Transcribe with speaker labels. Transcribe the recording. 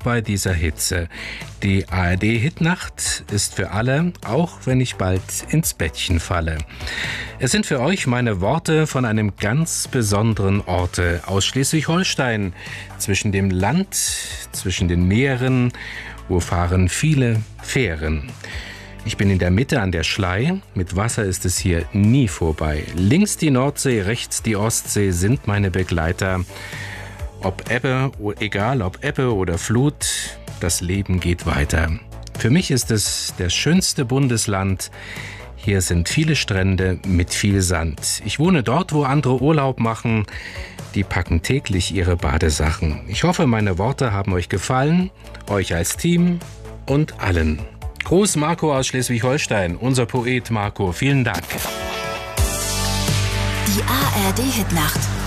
Speaker 1: bei dieser Hitze. Die ARD-Hitnacht ist für alle, auch wenn ich bald ins Bettchen falle. Es sind für euch meine Worte von einem ganz besonderen Orte aus Schleswig-Holstein. Zwischen dem Land, zwischen den Meeren, wo fahren viele Fähren. Ich bin in der Mitte an der Schlei. Mit Wasser ist es hier nie vorbei. Links die Nordsee, rechts die Ostsee sind meine Begleiter. Egal ob Ebbe oder Flut, das Leben geht weiter. Für mich ist es das schönste Bundesland. Hier sind viele Strände mit viel Sand. Ich wohne dort, wo andere Urlaub machen. Die packen täglich ihre Badesachen. Ich hoffe, meine Worte haben euch gefallen, euch als Team und allen. Gruß Marco aus Schleswig-Holstein, unser Poet Marco. Vielen Dank.
Speaker 2: Die ARD-Hitnacht.